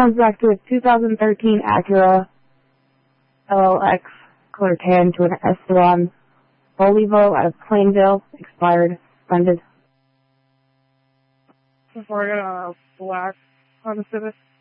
comes back to a 2013 Acura LLX color tan to an Esteban Bolivo out of Plainville, expired, suspended. Before I got a black Honda Civic.